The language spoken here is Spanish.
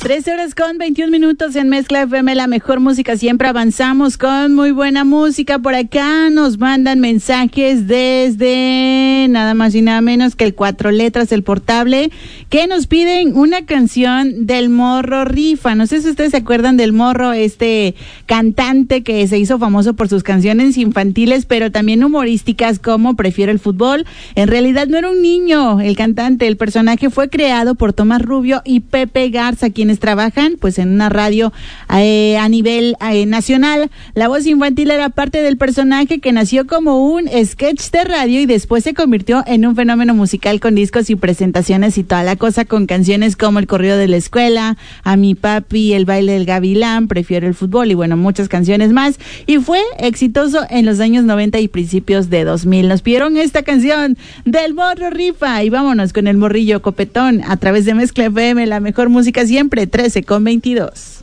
13:21 en Mezcla FM, la mejor música siempre. Avanzamos con muy buena música. Por acá nos mandan mensajes desde nada más y nada menos que el 4 letras, el portable, que nos piden una canción del Morro Rifa. No sé si ustedes se acuerdan del Morro, este cantante que se hizo famoso por sus canciones infantiles, pero también humorísticas, como Prefiero el Fútbol. En realidad no era un niño el cantante, el personaje fue creado por Tomás Rubio y Pepe Garza, quienes trabajan pues en una radio a nivel nacional. La voz infantil era parte del personaje, que nació como un sketch de radio y después se convirtió en un fenómeno musical con discos y presentaciones y toda la cosa, con canciones como El corrido de la escuela, A mi papi, El baile del gavilán, Prefiero el fútbol y bueno, muchas canciones más, y fue exitoso en los años 90 y principios de 2000. Nos pidieron esta canción del Morro Rifa y vámonos con el morrillo copetón a través de Mezcla FM, la mejor música siempre. 13:22.